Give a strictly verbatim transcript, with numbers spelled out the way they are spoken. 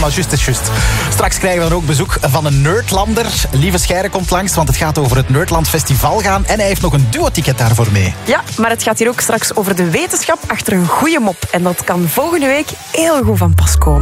maar juist is juist. Straks krijgen we dan ook bezoek van een Nerdlander. Lieve Scheire komt langs, want het gaat over het Nerdland Festival gaan. En hij heeft nog een duo-ticket daarvoor mee. Ja, maar het gaat hier ook straks over de wetenschap achter een goede mop. En dat kan volgende week heel goed van pas komen.